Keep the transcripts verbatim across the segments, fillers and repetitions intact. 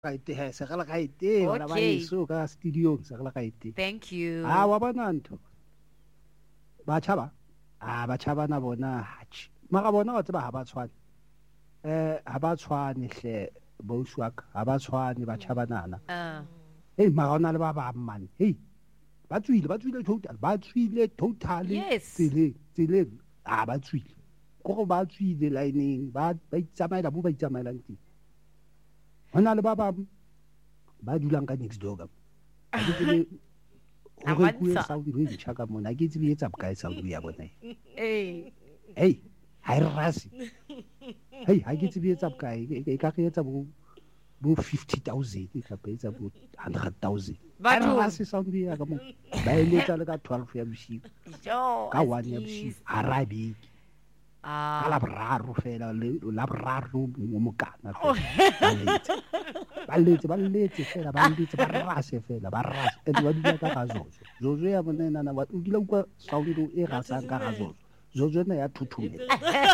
Kaite he se gala kaite wala ba Okay. iso ka studio se gala kaite. Thank you. Ah wa bona ntho. Ba tshaba. Ah ba tshaba na bona hatch. Mara bona wa tseba ha ba tshwane. Eh ha ba tshwane hle bo swak ha ba tshwane ba tshaba nana. Uh, Hey mara ona le ba ba man. Hey. Ba tswile ba tswile total ba tswile totally. Yes. Tsile tsile ah ba tswile. Go ba tswile lining ba ba itsamaela bo ba itsamaela ntse. Hona le ba ba ba dulang ka next door ka. Ha ke tsebe A gore kuwe bontsha. sound e ntšha ka mona ha ke tsebe etsa bokae sound ya bona e. hey. Hey ha e rase. Hey ha ke tsebe etsa bokae e ka re etsa bo bo fifty thousand e ka etsa bo one hundred thousand. Ha e Batho- rase sound ya ka mo ba eletsa le ka twelve ya bosigo Yo, ka one ya Askies. bosigo ha ra beke ka Ah. la boraro fela le la boraro mo mokana Oh. fela ba letse ba letse fela ba letse ba rase fela ba rase e ba dula ka ga zozo zozo ya bona nana ba o dila kwa sound e rasang ka ga zozo zozo na ya thuthumela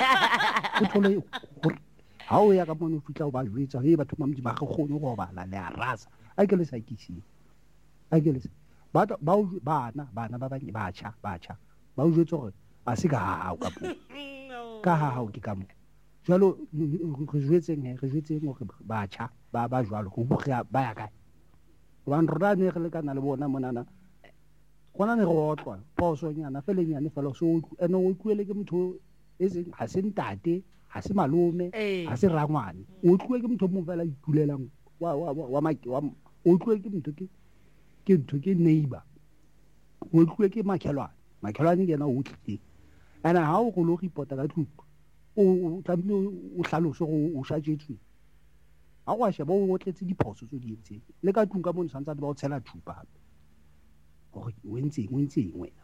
thuthole ha o ya ka mona o fitla o ba jwetsa he batho mamdi ba go gone go bala le a rasa a ke le sa kisi a ke le ba ba bana bana ba ba ba cha ba cha ba o jwetsa gore a se ka ha ka po ka ha ha o ke ka mo jalo re jwetseng he re jwetseng gore batjha ba ba jwalo go buga ba ya kae ba nrona ne re le kana le bona monana gona ne go otlwa poso nyana felenyane fela so ene o kuele ke motho e seng ha se ntate ha se malome Eh. ha se rangwane o tluwe ke motho mo fela ikulelang wa wa wa ma wa o tluwe ke motho ke ke ntho ke neighbor o tluwe ke makhelwane makhelwane ke yena o tlile ana ha o go lo report ka tlung o tlamehile o hlalose go o shajetswe ha go a sheba o tletse diphoso tse di entseng le ka tlung ka mona santsa ba o tshela thupa gore o entseng o entseng wena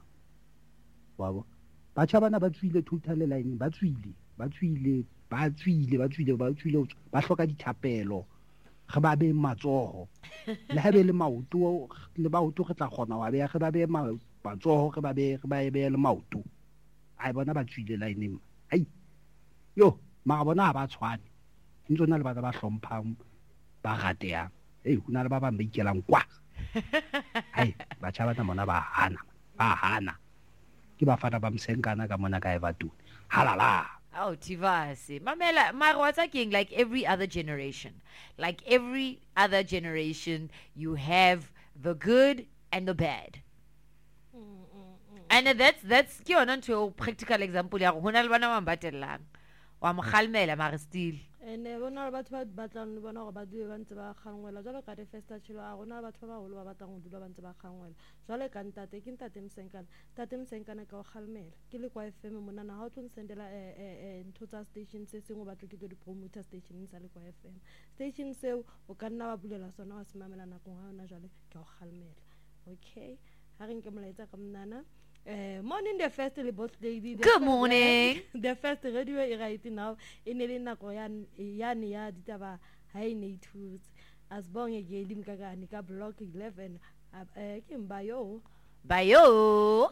wa bo batjha bana ba tswile total line ba tswile ba tswile ba tswile ba tswile ba tswile ba hloka dithapelo ge ba be matsogo le ha be le maoto le baoto ge tla gona wa be ge ba be matsogo ge ba be ge ba be le maoto ai bona ba tswile line ai yo ma bona ha ba tshwane ntse na le bana ba hlomphang ba gateang ei ho na le ba bang ba ikelang kwa ai batjha bana mona ba hana ba hana ke ba fana ba msenkana ka mona ka evatuni halala Oh, Tivasi. Mamela, Marwata King, like every other generation. Like every other generation, you have the good and the bad. And that's that's ke yona ntho practical example ya go hona le bana ba mbatellang wa mogalmela mara still ene bona le batho ba batlang le bona gore ba dule ba ntse ba gangwela jalo ka di-first tshelo a gona le batho ba bagolo ba batlang go dula ba ntse ba gangwela jalo ka ntate ke ntate msenkana tate msenkana ka go galmela ke le kwa F M monana ga o tlo nsendela ntho tsa station se sengwe batlo ke tlo di-promoter station sa le kwa F M station seo o ka nna wa bulela sona wa se mamela nakong ga yona jale ke go galmela okay ga re nke molaetsa ka mnana Uh, morning the first le boss lady the Good first- morning. the first radio e right now e ne le nako ya yane ya ditaba ha e ne thuts as bonge ke dim ka gane ka block eleven eh ke mba yo bayo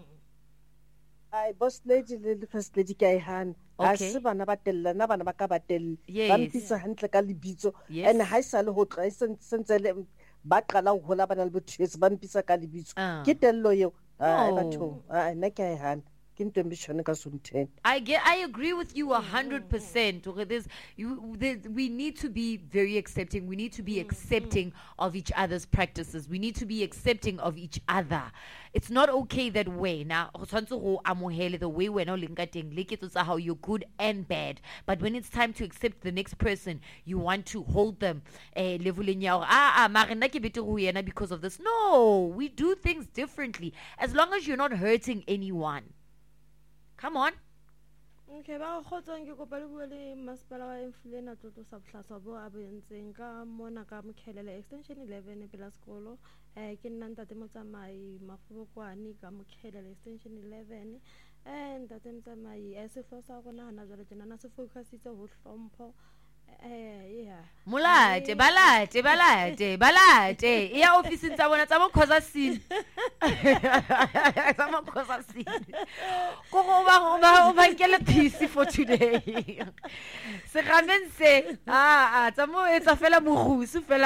ai boss lady le first lady ke ai han ha Okay. se bana ba tella na bana ba ka ba tella Yes. ba mpitsa hantle ka lebitso Yes. and ha isa le ho tla sentse le ba qala ho hola bana le bothetse ba mpitsa ka lebitso Ah. ke tello eo ai No. batho ai nna ke ai han ke ntwe mbishone ka sonten I get. I agree with you a hundred percent. Okay, there's you. There's, we need to be very accepting. We need to be accepting of each other's practices. We need to be accepting of each other. It's not okay that way. Now, the way we're not linking how you're good and bad. But when it's time to accept the next person, you want to hold them. Eh, leveling your ah ah mara nna ke betere ho yena because of this. No, we do things differently. As long as you're not hurting anyone. Come on. okay ba khotsang ke kopa le bua le masepala wa Emfuleni tlotlo sa botlhaswa bo a boentseng ka mona ka mokhelele extension eleven pela sekolo eh ke nna ntate motsamai mafobokwane ka mokhelele extension eleven eh ntate motsamai eh se fosa go nana jalo tjena na se focusitse ho hlompho eh yeah Molate, balate, balate, balate. E ya office tsa bona tsa mo khoza sin. Tsa mo khoza sin. Ko go ba go ba ba nkele peace for today. Se ramense. Ah ah, tsa mo etsa fela mogusu fela.